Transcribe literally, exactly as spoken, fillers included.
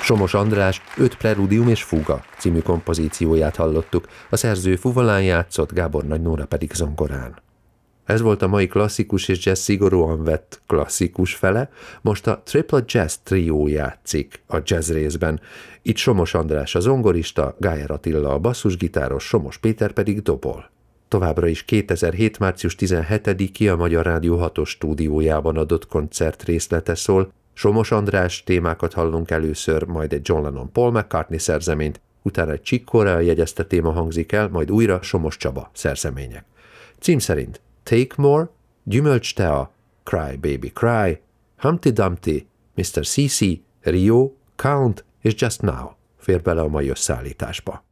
Somos András öt preludium és fuga című kompozícióját hallottuk, a szerző fuvolán játszott, Gábor Nagy Nóra pedig zongorán. Ez volt a mai klasszikus és jazz szigorúan vett klasszikus fele, most a Triple Jazz Trio játszik a jazz részben. Itt Somos András a zongorista, Gájer Attila a basszusgitáros, Somos Péter pedig dobol. Továbbra is kétezer-hét. március tizenhetedike a Magyar Rádió hatos stúdiójában adott koncert részlete szól. Somos András témákat hallunk először, majd egy John Lennon Paul McCartney szerzeményt, utána egy Chick Corea jegyezte téma hangzik el, majd újra Somos Csaba szerzemények. Cím szerint Take More, Gyümölcs Tea, Cry Baby Cry, Humpty Dumpty, miszter cé cé, Rio, Count és Just Now fér bele a mai összeállításba.